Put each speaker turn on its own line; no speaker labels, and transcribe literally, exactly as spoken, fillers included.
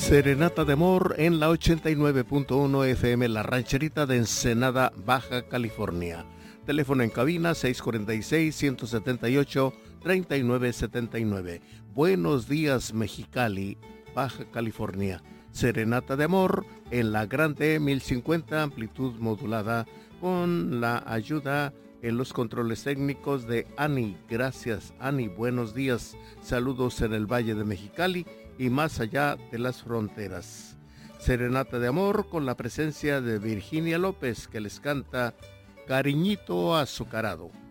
Serenata de Amor en la ochenta y nueve punto uno F M, La Rancherita de Ensenada, Baja California. Teléfono en cabina seis cuatro seis, uno siete ocho, tres nueve siete nueve. Buenos días, Mexicali, Baja California. Serenata de Amor en la Grande mil cincuenta, amplitud modulada, con la ayuda en los controles técnicos de Ani. Gracias, Ani. Buenos días. Saludos en el Valle de Mexicali y más allá de las fronteras. Serenata de Amor con la presencia de Virginia López, que les canta Cariñito Azucarado.